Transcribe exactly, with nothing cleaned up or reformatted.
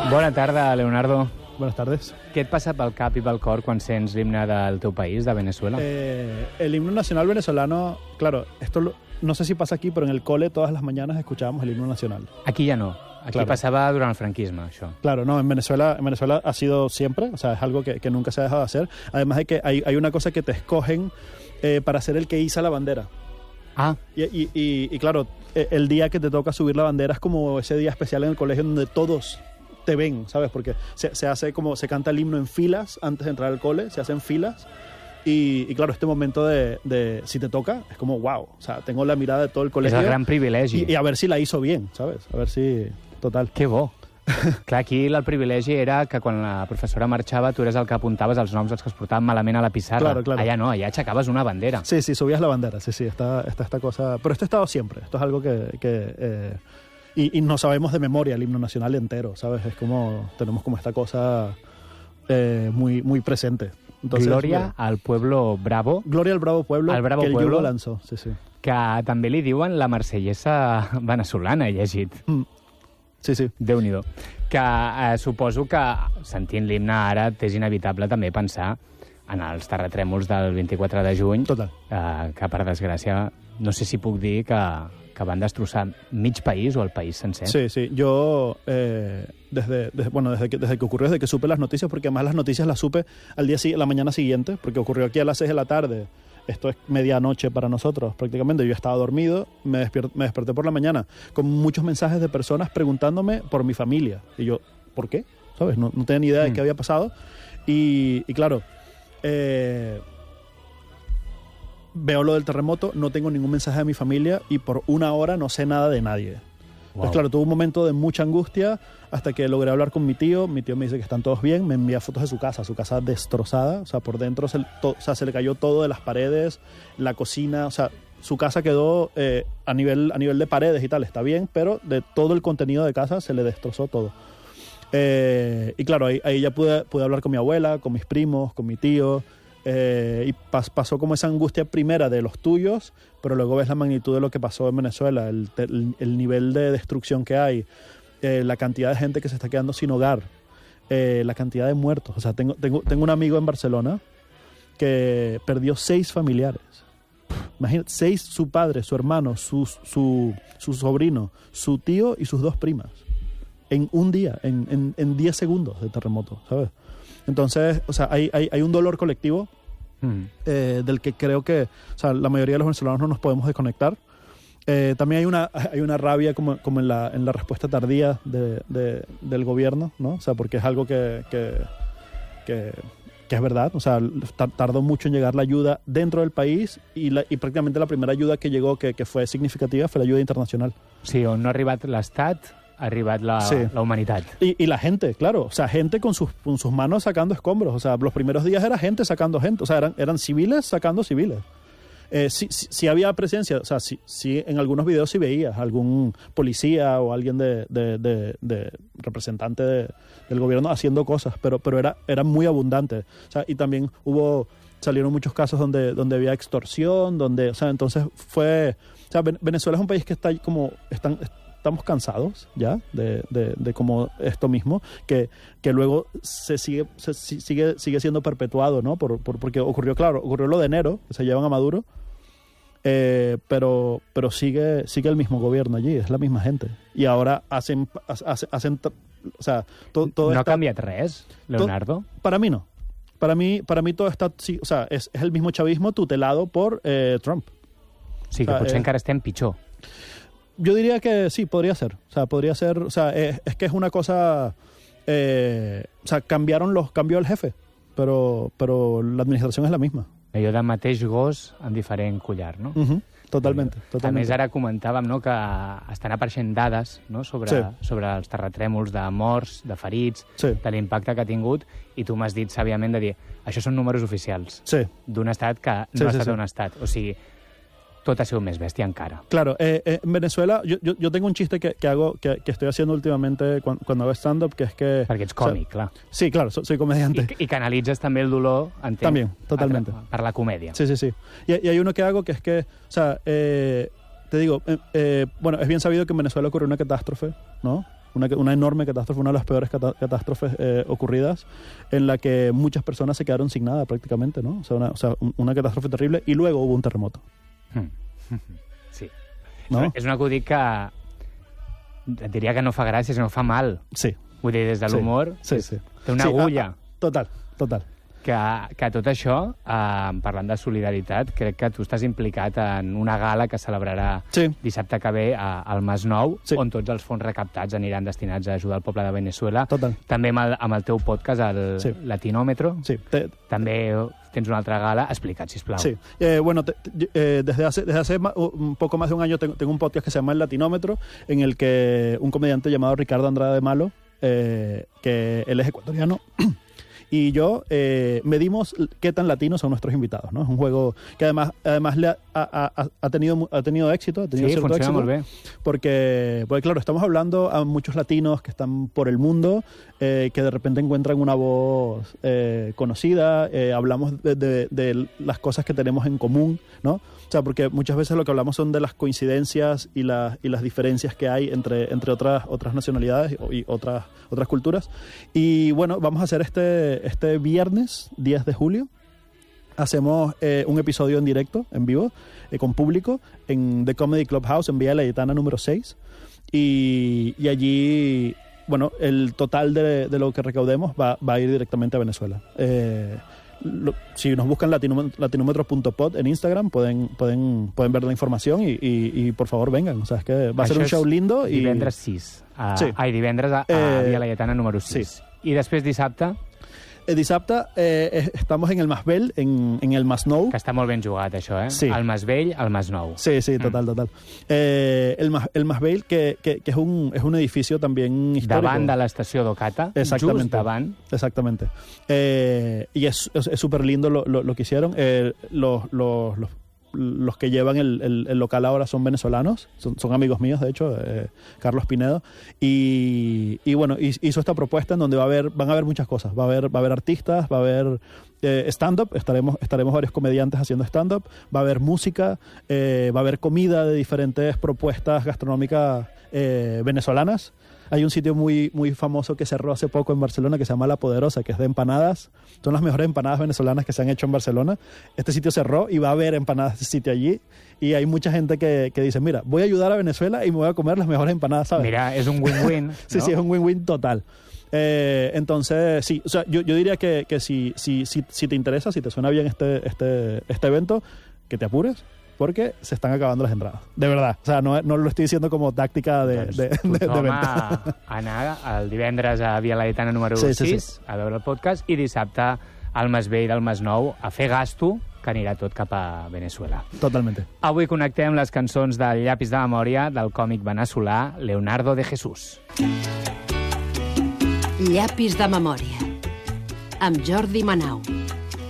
Bona tarda, Leonardo. Buenas tardes. Què et passa pel cap i pel cor quan sents l'himne del teu país, de Venezuela? Eh, el himno nacional venezolano, claro, esto lo, no sé si pasa aquí, pero en el cole todas las mañanas escuchábamos el himno nacional. Aquí ja no. Aquí Claro. passava durant el franquisme, això. Claro, no, en Venezuela, en Venezuela ha sido siempre, o sea, es algo que, que nunca se ha dejado de hacer. Además de que hay, hay una cosa que te escogen eh, para ser el que iza la bandera. Ah, Y, y, y, y claro, eh, el día que te toca subir la bandera es como ese día especial en el colegio donde todos te ven, ¿sabes? Porque se, se hace como, se canta el himno en filas antes de entrar al cole, se hacen filas. Y, y claro, este momento de, de si te toca, es como wow, o sea, tengo la mirada de todo el és colegio. el gran privilegi. Y, y a ver si la hizo bien, ¿sabes? A ver si, total. Que bo. Clar, aquí el privilegi era que quan la professora marxava tu eres el que apuntaves els noms dels que es portaven malament a la pissarra. Claro, claro. Allà no, allà aixecaves una bandera. Sí, sí, subías la bandera, sí, sí, está, está esta cosa. Pero esto ha estado siempre, esto es algo que... que eh, y, y no sabemos de memoria el himno nacional entero, ¿sabes? Es como, tenemos como esta cosa eh, muy, muy presente. Entonces, Gloria bueno, al pueblo bravo, Gloria al Bravo Pueblo, Al Bravo que el Pueblo. Yugo lanzó, sí, sí. que també li diuen la marsellesa venezolana, he llegit. Mm. Sí, sí. Déu-n'hi-do. Que eh, suposo que, sentint l'himne ara, t'és inevitable també pensar en els terratrèmols del vint-i-quatre de juny, Total. eh, que, per desgràcia, no sé si puc dir que, que van destrossar mig país o el país sencer. Sí, sí. Yo, eh, desde, desde, bueno, desde que, desde que ocurrió, desde que supe las noticias, porque además las noticias las supe al día si- la mañana siguiente, porque ocurrió aquí a las seis de la tarde. Esto es medianoche para nosotros, prácticamente. Yo estaba dormido, me, despier- me desperté por la mañana con muchos mensajes de personas preguntándome por mi familia. Y yo, ¿por qué? ¿Sabes? No, no tenía ni idea de Mm. qué había pasado. Y, y claro, eh, veo lo del terremoto, no tengo ningún mensaje de mi familia y por una hora no sé nada de nadie. Wow. Entonces, claro, tuve un momento de mucha angustia hasta que logré hablar con mi tío. Mi tío me dice que están todos bien. Me envía fotos de su casa, su casa destrozada. O sea, por dentro se, to- o sea, se le cayó todo de las paredes, la cocina. O sea, su casa quedó eh, a, nivel, a nivel de paredes y tal, está bien, pero de todo el contenido de casa se le destrozó todo. Eh, y claro, ahí, ahí ya pude, pude hablar con mi abuela, con mis primos, con mi tío. Eh, y pas- pasó como esa angustia primera de los tuyos, pero luego ves la magnitud de lo que pasó en Venezuela, el, te- el- el nivel de destrucción que hay, eh, la cantidad de gente que se está quedando sin hogar, eh, la cantidad de muertos. O sea, tengo, tengo, tengo un amigo en Barcelona que perdió seis familiares. Imagínate, seis, su padre, su hermano, su, su, su sobrino, su tío y sus dos primas. En un día, en, en, en diez segundos de terremoto, ¿sabes? Entonces, o sea, hay, hay, hay un dolor colectivo Mm. eh, del que creo que, o sea, la mayoría de los venezolanos no nos podemos desconectar. Eh, también hay una, hay una rabia como, como en, la, en la respuesta tardía de, de- del gobierno, ¿no? O sea, porque es algo que, que, que, que es verdad. O sea, tar- tardó mucho en llegar la ayuda dentro del país y, la, y prácticamente la primera ayuda que llegó, que, que fue significativa, fue la ayuda internacional. Sí, on no ha arribat l'Estat, ha arribat la, Sí. la humanitat. Y, y la gente, claro, o sea, gente con sus, con sus manos sacando escombros. O sea, los primeros días era gente sacando gente, o sea, eran, eran civiles sacando civiles. Eh, sí, sí, sí había presencia, o sea, sí, sí, en algunos videos sí veías algún policía o alguien de, de, de- de representante de- del gobierno haciendo cosas, pero, pero era, era muy abundante. O sea, y también hubo, salieron muchos casos donde, donde había extorsión, donde, o sea, entonces fue, o sea, Ven- Venezuela es un país que está ahí como, están, estamos cansados ya de, de, de como esto mismo, que, que luego se sigue, se si- sigue, sigue siendo perpetuado, ¿no? Por, por- porque ocurrió, claro, ocurrió lo de enero, que se llevan a Maduro, eh, pero, pero sigue, sigue el mismo gobierno allí, es la misma gente. Y ahora hacen, hacen, hacen o sea, to- todo No ha está- canviat res, Leonardo? para mí no. Para mí, para mí todo está, sí, o sea, es, es el mismo chavismo tutelado por eh, Trump. Sí, que o sea, potser eh, encara estem pitjor. Yo diría que sí, podría ser. O sea, podría ser, o sea, es, es que es una cosa, eh, o sea, cambiaron los, cambió el jefe, pero, pero la administración es la misma. Allò de mateix gos amb diferent collar, no? Ujú, Totalmente, A més, totalmente. ara comentàvem, no, que estan apareixent dades, no, sobre, Sí. sobre els terratrèmols de morts, de ferits, Sí. de l'impacte que ha tingut, i tu m'has dit sàviament de dir això són números oficials Sí, d'un estat que no Sí, ha sí, estat sí. un estat. O sigui, tot ha sigut més bèstia encara. claro. eh, eh, en Venezuela, yo, yo, yo tengo un chiste que, que hago, que, que estoy haciendo últimamente cuando, cuando hago stand-up, que es que... Perquè ets o sea, còmic, clar. sí, claro, so- soy comediante. I, I canalitzes també el dolor, entenc, També, totalmente. a tra- per la comèdia. Sí, sí, sí. Y, y hay uno que hago que es que, o sea, eh, te digo, eh, eh, bueno, es bien sabido que en Venezuela ocurrió una catástrofe, ¿no? una, una enorme catástrofe, una de las peores cata catástrofes eh, ocurridas, en la que muchas personas se quedaron sin nada prácticamente, ¿no? O sea, una, o sea, una catástrofe terrible, y luego hubo un terremoto. Sí. No? És un acudit que et diria que no fa gràcia, sinó fa mal. Sí. Vull dir, des de l'humor, sí, sí, sí. té una sí, agulla. Ah, ah, total, total. Que, que tot això, eh, parlant de solidaritat, crec que tu estàs implicat en una gala que celebrarà sí. dissabte que ve a, al Masnou, sí. on tots els fons recaptats aniran destinats a ajudar el poble de Venezuela. Total. També amb el, amb el teu podcast, el sí. Latinómetro. Sí. Te... També tens una altra gala. Explica't, sisplau. Sí. Eh, bueno, te, eh, desde hace, desde hace un poco más de un año tengo, tengo un podcast que se llama El Latinómetro, en el que un comediante llamado Ricardo Andrade de Malo, eh, que él es ecuatoriano, y yo eh, medimos qué tan latinos son nuestros invitados, ¿no? Es un juego que además, además le ha, ha, ha, tenido, ha tenido éxito, ha tenido sí, cierto éxito. Muy bien. Porque, porque, claro, estamos hablando a muchos latinos que están por el mundo, eh, que de repente encuentran una voz eh, conocida, eh, hablamos de, de, de las cosas que tenemos en común, ¿no? O sea, porque muchas veces lo que hablamos son de las coincidencias y, la, y las diferencias que hay entre, entre otras, otras nacionalidades y, y otras, otras culturas. Y bueno, vamos a hacer este, este viernes, diez de julio, hacemos eh, un episodio en directo, en vivo, eh, con público, en The Comedy Clubhouse, en Vía Leyetana número seis. Y, y allí, bueno, el total de, de lo que recaudemos va, va a ir directamente a Venezuela. Eh, Lo, si nos buscan latinómetro punto pod en Instagram pueden, pueden, pueden ver la información y, y, y por favor vengan, o sea, es que va a ser un show lindo i... divendres sis a, sí. ai, divendres a, a eh, Via Laietana número sis sí. I després dissabte eh, dissabte eh, estamos en el Masvell, en, en el Masnou, que està molt ben jugat això, eh? Sí. El Masvell, el Masnou. Sí, sí, total, mm. total. Eh, el, el Masvell, que, que, que es, un, es un edificio también histórico. Davant de l'estació d'Ocata, just davant. Exactamente. Eh, y es súper lindo lo, lo, lo que hicieron. Eh, los, los, los, los que llevan el, el, el local ahora son venezolanos, son, son amigos míos, de hecho, eh, Carlos Pinedo. Y, y bueno, hizo esta propuesta en donde va a haber, van a haber muchas cosas. Va a haber, va a haber artistas, va a haber eh, stand-up, estaremos, estaremos varios comediantes haciendo stand-up, va a haber música, eh, va a haber comida de diferentes propuestas gastronómicas eh, venezolanas. Hay un sitio muy, muy famoso que cerró hace poco en Barcelona que se llama La Poderosa, que es de empanadas. Son las mejores empanadas venezolanas que se han hecho en Barcelona. Este sitio cerró y va a haber empanadas de ese sitio allí. Y hay mucha gente que, que dice, mira, voy a ayudar a Venezuela y me voy a comer las mejores empanadas, ¿sabes? Mira, es un win-win, ¿no? Sí, sí, es un win-win total. Eh, entonces, sí, o sea, yo, yo diría que, que si, si, si, si te interesa, si te suena bien este, este, este evento, que te apures, porque se están acabando las entradas. De verdad. O sea, no, no lo estoy diciendo como táctica de, doncs de, de, de venta. A anar el divendres a Via Laietana número sí, sis, sí, sí. a veure el podcast, i dissabte al Masvell del Masnou a fer gasto, que anirà tot cap a Venezuela. Totalmente. Avui connectem les cançons del Llapis de Memòria del còmic veneçolà Leonardo de Jesús. Llapis de Memòria amb Jordi Manau.